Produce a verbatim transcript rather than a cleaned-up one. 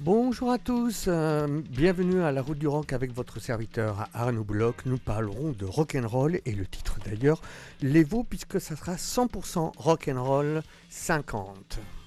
Bonjour à tous, euh, bienvenue à la Route du Rock avec votre serviteur Arnaud Bloch. Nous parlerons de rock'n'roll et le titre d'ailleurs les vaut puisque ça sera cent pour cent rock'n'roll cinquante.